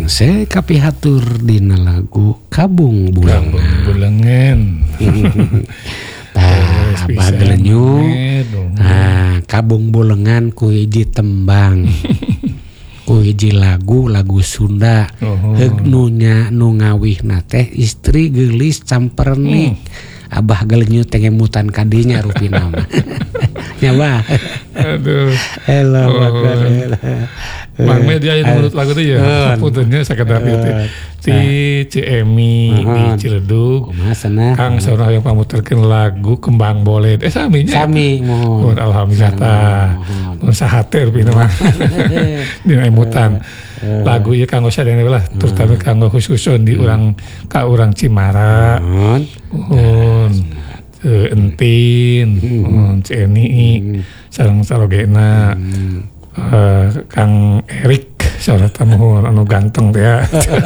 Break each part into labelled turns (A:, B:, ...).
A: Engse kapihatur dina lagu Kabung Bulengan. Tah abah gelenyu. Kabung Bulengan ku hiji tembang. Ku hiji lagu Sunda. Heug nu ngawihna teh istri geulis campernik. Abah gelenyu tengemutan kadinya rupina mah. Nya bah.
B: Aduh.
A: Elah bakar.
B: Mang media yang menurut lagu itu ya. Puntennya sakedar itu. Ti Ciemi di Ciledug. Kang saurang yang pamuterkeun lagu Kembang Bolet. Saminya.
A: Sami mohon.
B: Alhamdulillah tah. Mun sahate rupina mah. Dina emutan. Lagu ieu kanggo sadayana lah terutama kanggo khususun di urang ka urang Cimara. Entin, Ceni, sareng sarogena, Kang Erik, saudara tamu anu ganteng teh ya.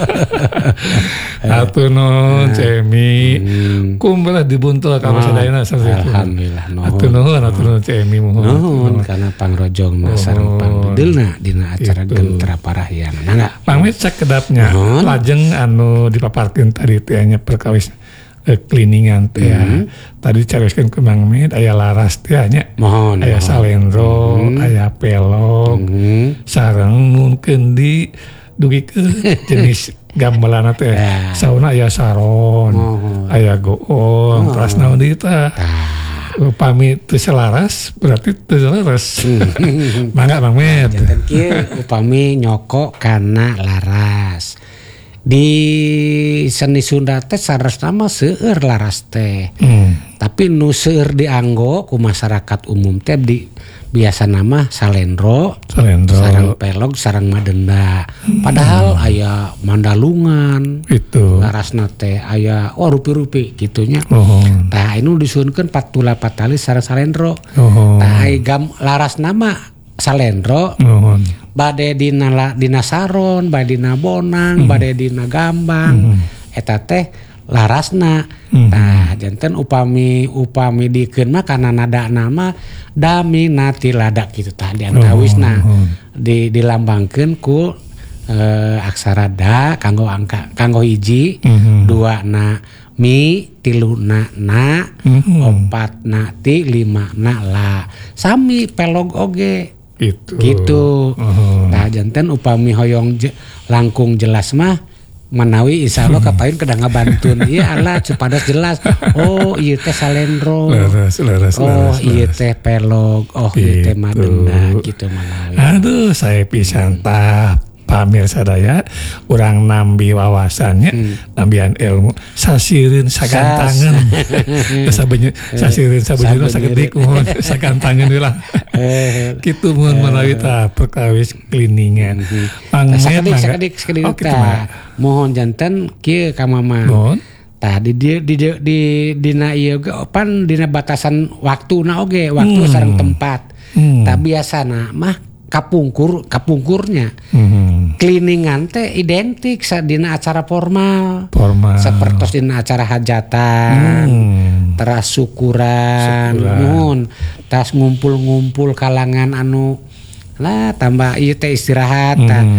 B: Atuh Cemi, kumbelah dibuntul ka sadayana saeutik.
A: Alhamdulillah.
B: Atuh Cemi
A: nuhun kana pangrojongna sareng pangbedeulna dina acara Gentra Parahyangan. Mangga.
B: Pamit sakedapnya lajeng anu dipaparkeun tadi teh nya perkawis kliningan teh tadi carioskeun ke Mang Med aya laras teh nya aya salendro aya pelog sareng mungkin di dugikeun jenis gamelan teh sauna aya saron aya goong terus naon deui tah upami teu selaras berarti teu selaras. Mangga Mang Med
A: janten kieu upami nyoko kana laras di seni Sunda teh saresna mah seueur laras teh. Tapi nu seueur dianggo ku masyarakat umum teh di biasa nama salendro, sareng pelog, sareng madenda. Padahal aya mandalungan. Itu. Larasna teh aya rupi-rupi gitunya. Tah anu disuunkeun patula patali sareng salendro. Tah laras nama salendro. Bade dina saron, bade dina bonang, bade dina gambang, eta teh larasna. Nah, janten upami dikeun mah kana nada nama daminati ladak gitu tah diantawisna dilambangkeun ku aksara da kanggo hiji, dua na mi, tilu na, opat na ti, lima na la. Sami pelog oge. Gitu. Nah janten upami hoyong langkung jelas mah manawi insyaallah kapain kedah ngabantun ieu Allah supados jelas. Oh ieu teh salendro. Laras. Ieu teh pelog. Ieu teh madenda gitu manawi.
B: Aduh saya pisan tah pamirsa daya urang nambi wawasannya nambihan ilmu sasireun sagantangan sasireun sabejeuna sagedik mohon sagantangan heula kitu mohon menawi tah perkawis kliningan
A: sakedik mohon janten kieu ka mama tah di dina ieu pan dina batasan waktuna oge waktu sareng tempat tah biasana mah kapungkurnya kliningan teh identik dina acara formal seperti dina acara hajatan teras syukuran tas ngumpul kalangan anu lah tambah ieu teh istirahat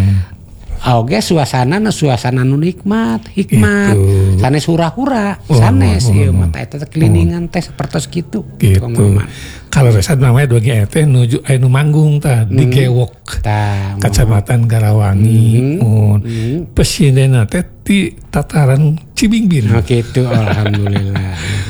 A: oge suasana nu hikmat sanes hura-hura sanes ieu mah eta kliningan teh sapertos kitu
B: kalau resat namanya dua GT nuju anu manggung tah di Gewok Kecamatan Garawangi pesidena teh di tataran Cibingbir
A: gitu alhamdulillah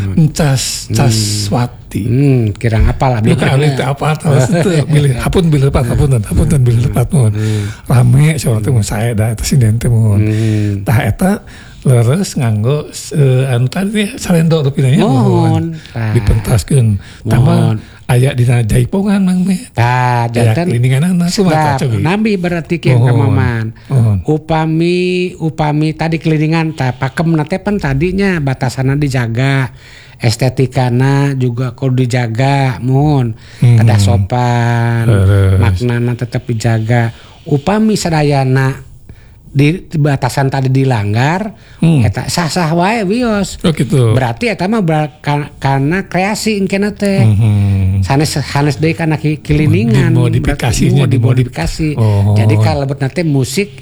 B: Caswati
A: kirang apal abi
B: itu apa teh milih hapunten bilih lepat mun rame saurang teh mun sae da eta sinden teh mun tah eta leres nganggo anu tadi salendro rupina mohon dipentaskeun tambah aya dina jaipongan Mang Med
A: tah janten
B: klininganna kumaha cobi
A: nambi berarti kieu kamaman upami tadi kliningan tah pakemna teh pan tadinya batasanna dijaga estetikana juga kudu dijaga mohon kada sopan maknana tetep dijaga upami sadayana di batasan tadi dilanggar eta sah-sah wae wios
B: gitu.
A: Berarti eta mah karena kreasi engkena teh sanes deui kana kiliningan
B: dimodifikasi
A: jadi kalau lebetna teh musik